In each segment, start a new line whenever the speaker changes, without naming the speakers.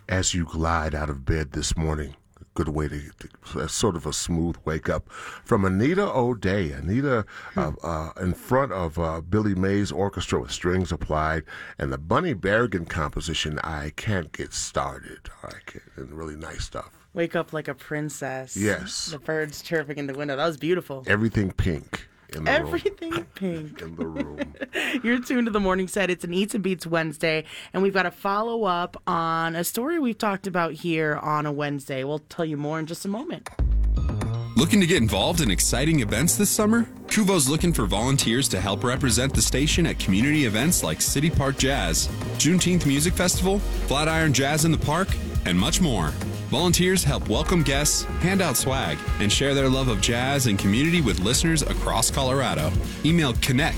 as you glide out of bed this morning. Good way to sort of a smooth wake up from Anita O'Day. Anita in front of Billy Mays Orchestra with strings applied, and the Bunny Berrigan composition, I Can't Get Started. And really nice stuff.
Wake up like a princess.
Yes.
The birds chirping in the window. That was beautiful.
Everything pink.
Everything pink.
In the room.
You're tuned to the Morning Set. It's an Eats and Beats Wednesday, and we've got a follow-up on a story we've talked about here on a Wednesday. We'll tell you more in just a moment.
Looking to get involved in exciting events this summer? Kuvo's looking for volunteers to help represent the station at community events like City Park Jazz, Juneteenth Music Festival, Flatiron Jazz in the Park, and much more. Volunteers help welcome guests, hand out swag, and share their love of jazz and community with listeners across Colorado. Email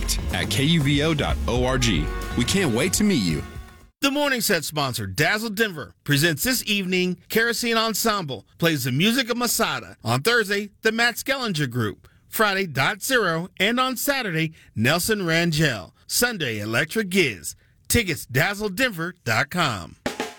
connect@kuvo.org. We can't wait to meet you.
The Morning Set sponsor, Dazzle Denver, presents this evening Kerosene Ensemble plays the music of Masada. On Thursday, the Matt Skellinger Group. Friday, Dot Zero. And on Saturday, Nelson Rangel. Sunday, Electra Giz. Tickets, dazzledenver.com.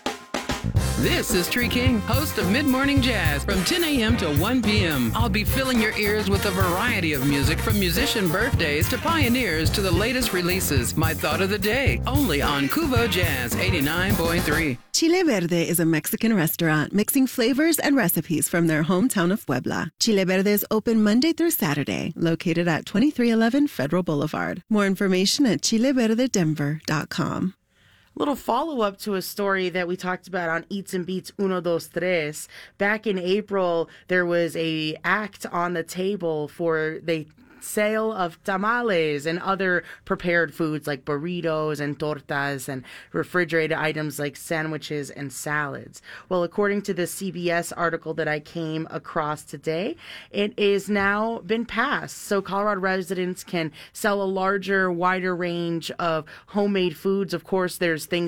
This is Tree King, host of Mid-Morning Jazz from 10 a.m. to 1 p.m. I'll be filling your ears with a variety of music from musician birthdays to pioneers to the latest releases. My thought of the day, only on Kuvo Jazz 89.3.
Chile Verde is a Mexican restaurant mixing flavors and recipes from their hometown of Puebla. Chile Verde is open Monday through Saturday, located at 2311 Federal Boulevard. More information at chileverdedenver.com.
Little follow-up to a story that we talked about on Eats and Beats Uno Dos Tres. Back in April, there was a act on the table for the sale of tamales and other prepared foods like burritos and tortas and refrigerated items like sandwiches and salads. Well, according to the CBS article that I came across today, it is now been passed. So Colorado residents can sell a larger, wider range of homemade foods. Of course, there's things